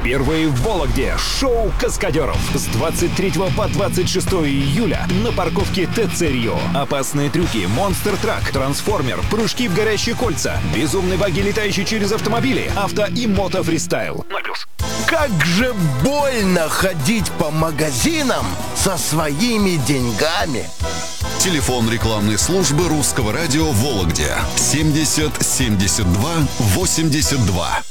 Впервые в Вологде шоу каскадеров с 23 по 26 июля на парковке ТЦ Рио. Опасные трюки, монстр-трак, трансформер, прыжки в горящие кольца, безумные баги, летающие через автомобили, авто и мото-фристайл. На плюс. Как же больно ходить по магазинам со своими деньгами. Телефон рекламной службы Русского радио в Вологде 70 72 82.